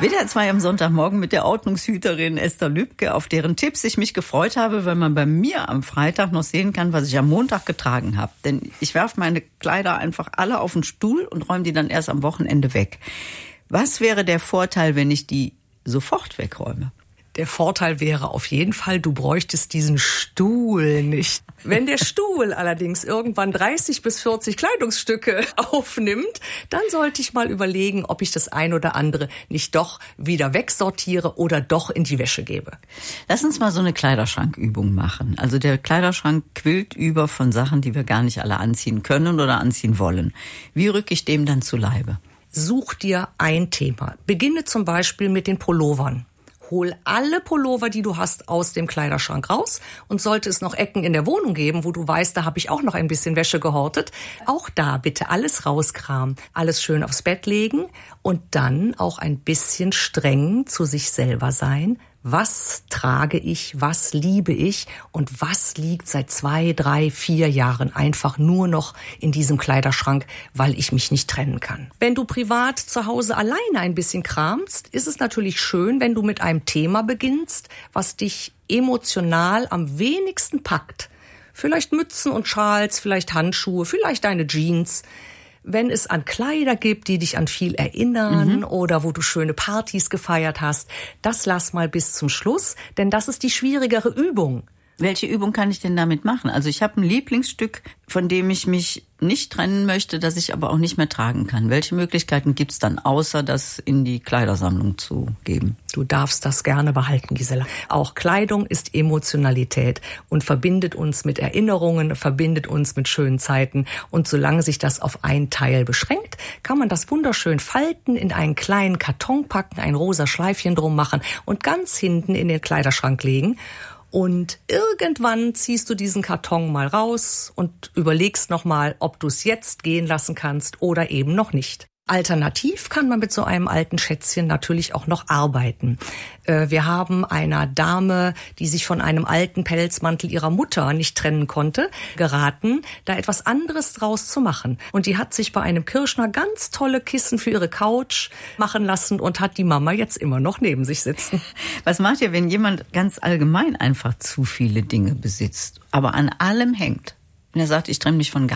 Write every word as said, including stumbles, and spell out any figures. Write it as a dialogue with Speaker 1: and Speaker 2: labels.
Speaker 1: W D R zwei am Sonntagmorgen mit der Ordnungshüterin Esther Lübke, auf deren Tipps ich mich gefreut habe, weil man bei mir am Freitag noch sehen kann, was ich am Montag getragen habe. Denn ich werfe meine Kleider einfach alle auf den Stuhl und räume die dann erst am Wochenende weg. Was wäre der Vorteil, wenn ich die sofort wegräume?
Speaker 2: Der Vorteil wäre auf jeden Fall, du bräuchtest diesen Stuhl nicht. Wenn der Stuhl allerdings irgendwann dreißig bis vierzig Kleidungsstücke aufnimmt, dann sollte ich mal überlegen, ob ich das ein oder andere nicht doch wieder wegsortiere oder doch in die Wäsche gebe.
Speaker 1: Lass uns mal so eine Kleiderschrankübung machen. Also der Kleiderschrank quillt über von Sachen, die wir gar nicht alle anziehen können oder anziehen wollen. Wie rücke ich dem dann zu Leibe?
Speaker 2: Such dir ein Thema. Beginne zum Beispiel mit den Pullovern. Hol alle Pullover, die du hast, aus dem Kleiderschrank raus. Und sollte es noch Ecken in der Wohnung geben, wo du weißt, da habe ich auch noch ein bisschen Wäsche gehortet, auch da bitte alles rauskramen, alles schön aufs Bett legen und dann auch ein bisschen streng zu sich selber sein. Was trage ich, was liebe ich und was liegt seit zwei, drei, vier Jahren einfach nur noch in diesem Kleiderschrank, weil ich mich nicht trennen kann. Wenn du privat zu Hause alleine ein bisschen kramst, ist es natürlich schön, wenn du mit einem Thema beginnst, was dich emotional am wenigsten packt. Vielleicht Mützen und Schals, vielleicht Handschuhe, vielleicht deine Jeans. Wenn es an Kleider gibt, die dich an viel erinnern mhm. oder wo du schöne Partys gefeiert hast, das lass mal bis zum Schluss, denn das ist die schwierigere Übung.
Speaker 1: Welche Übung kann ich denn damit machen? Also ich habe ein Lieblingsstück, von dem ich mich nicht trennen möchte, das ich aber auch nicht mehr tragen kann. Welche Möglichkeiten gibt's dann, außer das in die Kleidersammlung zu geben?
Speaker 2: Du darfst das gerne behalten, Gisela. Auch Kleidung ist Emotionalität und verbindet uns mit Erinnerungen, verbindet uns mit schönen Zeiten. Und solange sich das auf ein Teil beschränkt, kann man das wunderschön falten, in einen kleinen Karton packen, ein rosa Schleifchen drum machen und ganz hinten in den Kleiderschrank legen. Und irgendwann ziehst du diesen Karton mal raus und überlegst nochmal, ob du es jetzt gehen lassen kannst oder eben noch nicht. Alternativ kann man mit so einem alten Schätzchen natürlich auch noch arbeiten. Wir haben einer Dame, die sich von einem alten Pelzmantel ihrer Mutter nicht trennen konnte, geraten, da etwas anderes draus zu machen. Und die hat sich bei einem Kirschner ganz tolle Kissen für ihre Couch machen lassen und hat die Mama jetzt immer noch neben sich sitzen.
Speaker 1: Was macht ihr, wenn jemand ganz allgemein einfach zu viele Dinge besitzt, aber an allem hängt? Und er sagt, ich trenne mich von gar